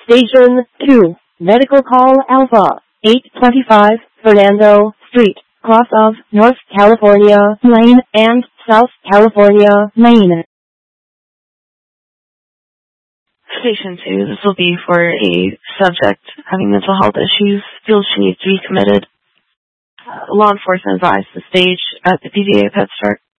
Station 2, Medical Call Alpha, 825 Fernando Street, cross of North California Lane and South California Lane. Station 2, this will be for a subject having mental health issues, feels she needs to be committed. Law enforcement advised the stage at the PVA Pet Start.